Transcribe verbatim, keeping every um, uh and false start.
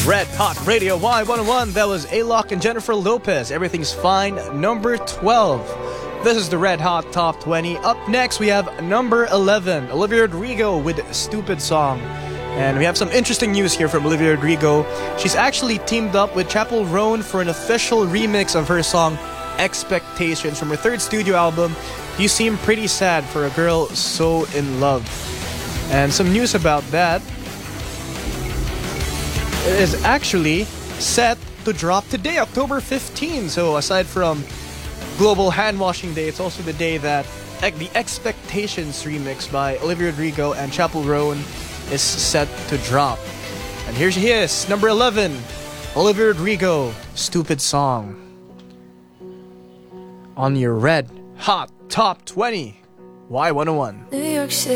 Red Hot Radio Y one oh one. That was A-Lock and Jennifer Lopez. Everything's Fine, number twelve. This is the Red Hot Top twenty. Up next, we have number eleven, Olivia Rodrigo with Stupid Song. And we have some interesting news here from Olivia Rodrigo. She's actually teamed up with Chappell Roan for an official remix of her song Expectations from her third studio album, You Seem Pretty Sad for a Girl So in Love. And some news about that. It is actually set to drop today, October fifteenth. So aside from Global Hand Washing Day, it's also the day that the Expectations remix by Olivia Rodrigo and Chappell Roan is set to drop. And here she is, number eleven, Olivia Rodrigo, Stupid Song. On your Red Hot Top twenty, Y one oh one. New York City.